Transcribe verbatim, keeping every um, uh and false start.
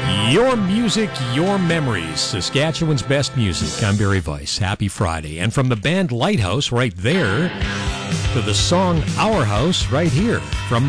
Your music, your memories. Saskatchewan's best music. I'm Barry Weiss. Happy Friday. And from the band Lighthouse right there to the song Our House right here from